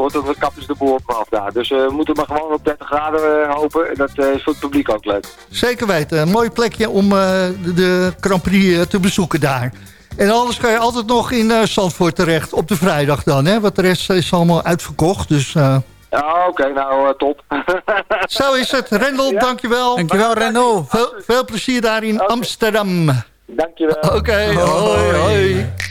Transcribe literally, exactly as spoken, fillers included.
wordt, dan kappen ze de boel op me af daar. Dus we moeten maar gewoon op dertig graden hopen. En dat is voor het publiek ook leuk. Zeker weten. Een mooi plekje om uh, de, de Grand Prix uh, te bezoeken daar. En anders kan je altijd nog in uh, Zandvoort terecht. Op de vrijdag dan, hè? Want de rest is allemaal uitverkocht. Dus... Uh... Ja, oké, okay, nou, uh, top. Zo is het. Rendel, ja. dankjewel. Dankjewel, Rendel. Veel, veel plezier daar in okay. Amsterdam. Dankjewel. Oké, okay, hoi, hoi. hoi.